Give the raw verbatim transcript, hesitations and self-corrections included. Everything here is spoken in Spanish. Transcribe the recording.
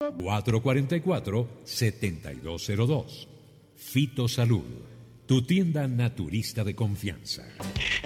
cuatro cuatro cuatro, siete dos cero dos. Fito Salud, tu tienda naturista de confianza.